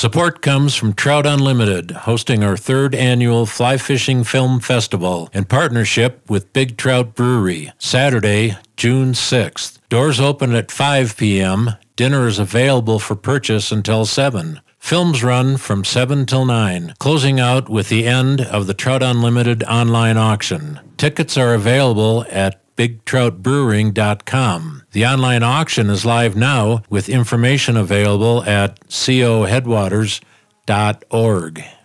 Support comes from Trout Unlimited, hosting our 3rd annual Fly Fishing Film Festival in partnership with Big Trout Brewery, Saturday, June 6th. Doors open at 5 p.m. Dinner is available for purchase until 7. Films run from 7 till 9, closing out with the end of the Trout Unlimited online auction. Tickets are available at BigTroutBrewing.com. The online auction is live now with information available at coheadwaters.org.